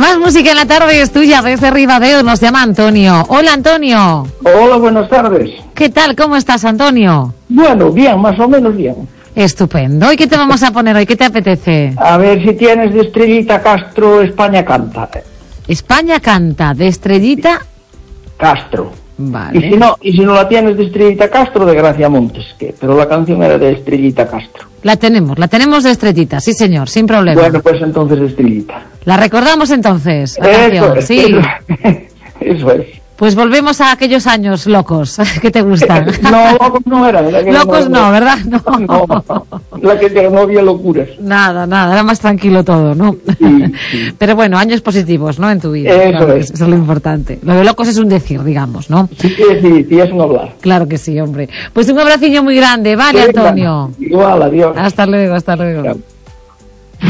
Más música en la tarde es tuya, desde Ribadeo nos llama Antonio. Hola, Antonio. Hola, buenas tardes. ¿Qué tal? ¿Cómo estás, Antonio? Bueno, bien, más o menos bien. Estupendo. ¿Y qué te vamos a poner hoy? ¿Qué te apetece? A ver si tienes de Estrellita Castro, España Canta. España Canta, de Estrellita Castro. Vale. Y si no la tienes de Estrellita Castro, de Gracia Montes, pero la canción era de Estrellita Castro. La tenemos de Estrellita, sí señor, sin problema. Bueno, pues entonces Estrellita. La recordamos entonces, la canción, sí. Eso es. Pues volvemos a aquellos años locos que te gustan. No, locos no eran. Locos no, ¿verdad? No, la que no había locuras. Nada, era más tranquilo todo, ¿no? Sí. Pero bueno, años positivos, ¿no? En tu vida. Eso claro, es. Eso es lo importante. Lo de locos es un decir, digamos, ¿no? Sí, es un hablar. Claro que sí, hombre. Pues un abracillo muy grande, ¿vale, Sí, Antonio? Igual, adiós. Hasta luego. Chao.